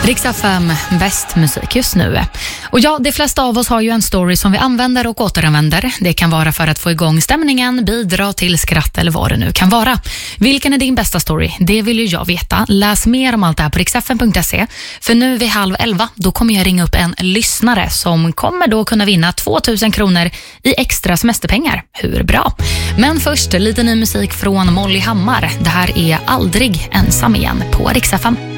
Rix FM, bäst musik just nu. Och ja, de flesta av oss har ju en story som vi använder och återanvänder. Det kan vara för att få igång stämningen, bidra till skratt eller vad det nu kan vara. Vilken är din bästa story? Det vill ju jag veta. Läs mer om allt det här på rixfm.se. För nu vid 10:30, då kommer jag ringa upp en lyssnare som kommer då kunna vinna 2000 kronor i extra semesterpengar. Hur bra? Men först lite ny musik från Molly Hammar. Det här är Aldrig ensam igen på Rix FM.